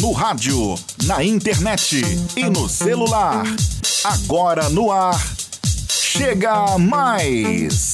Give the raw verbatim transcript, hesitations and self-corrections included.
No rádio, na internet e no celular. Agora no ar. Chega Mais!